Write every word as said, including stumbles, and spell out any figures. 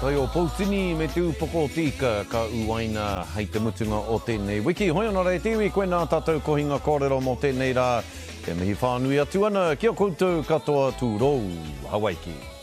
Tai o Pautini me te upoko tika ka uwaina hei te mutunga o tēnei wiki. Hoi ana rei tiwi, koe nā tātou kohinga kōrero mō tēnei rā. Te mihi whānui atu ana, kia koutou katoa tūrou, Hawaii ki.